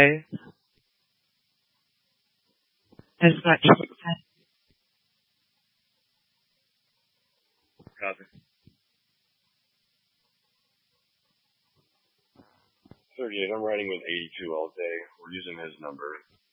Okay. That's what she said. Copy. 38, I'm riding with 82 all day. We're using his number.